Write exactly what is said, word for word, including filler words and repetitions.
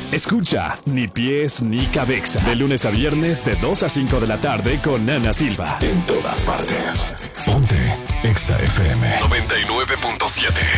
Escucha Ni Pies Ni Cabeza. De lunes a viernes de dos a cinco de la tarde con Ana Silva. En todas partes. Ponte Exa F M. noventa y nueve punto siete.